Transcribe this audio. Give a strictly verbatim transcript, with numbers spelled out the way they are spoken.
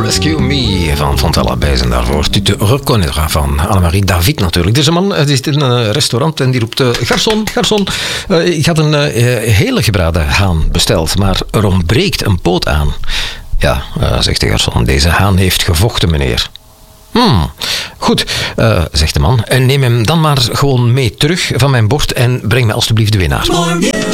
Rescue Me van Fontella Bijs. En daarvoor Tu te reconnaîtras van Annemarie David natuurlijk. Deze man die zit in een restaurant en die roept... Uh, garçon, garçon, uh, ik had een uh, hele gebraden haan besteld, maar er ontbreekt een poot aan. Ja, uh, zegt de garçon, deze haan heeft gevochten, meneer. Hmm, goed, uh, zegt de man. En neem hem dan maar gewoon mee terug van mijn bord en breng me alstublieft de winnaar.